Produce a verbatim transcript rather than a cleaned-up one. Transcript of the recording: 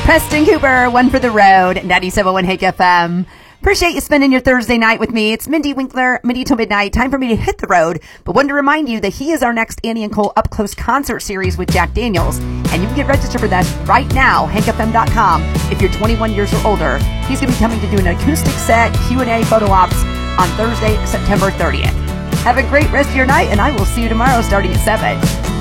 Preston Cooper, One for the Road, ninety-seven point one Hank F M. Appreciate you spending your Thursday night with me. It's Mindy Winkler, Mindy till midnight. Time for me to hit the road, but wanted to remind you that he is our next Andy and Cole Up Close concert series with Jack Daniels, and you can get registered for that right now, hank f m dot com, if you're twenty-one years or older. He's going to be coming to do an acoustic set, Q and A, photo ops on Thursday, September thirtieth. Have a great rest of your night, and I will see you tomorrow starting at seven.